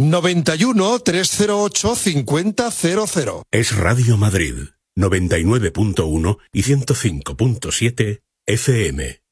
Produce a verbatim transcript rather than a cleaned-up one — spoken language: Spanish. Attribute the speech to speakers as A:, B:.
A: noventa y uno, trescientos ocho, cincuenta cero cero.
B: Es Radio Madrid, noventa y nueve punto uno y ciento cinco punto siete F M.